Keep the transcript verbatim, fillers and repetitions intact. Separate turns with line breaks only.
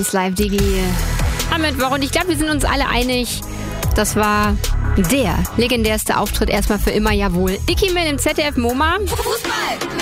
eins Live Digi am Mittwoch. Und ich glaube, wir sind uns alle einig, das war der legendärste Auftritt erstmal für immer, jawohl. Dicky mit dem Z D F MoMA.
Fußball